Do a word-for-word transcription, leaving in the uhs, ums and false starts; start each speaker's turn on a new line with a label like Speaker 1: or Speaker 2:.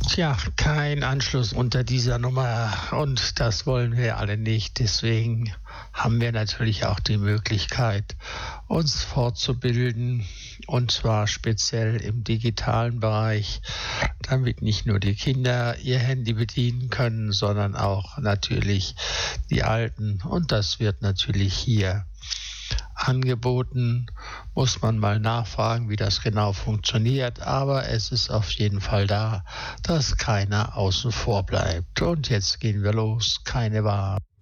Speaker 1: Tja, kein Anschluss unter dieser Nummer und das wollen wir alle nicht. Deswegen haben wir natürlich auch die Möglichkeit, uns fortzubilden und zwar speziell im digitalen Bereich, damit nicht nur die Kinder ihr Handy bedienen können, sondern auch natürlich die Alten und das wird natürlich hier angeboten. Muss man mal nachfragen, wie das genau funktioniert, aber es ist auf jeden Fall da, dass keiner außen vor bleibt. Und jetzt gehen wir los, keine Wahl.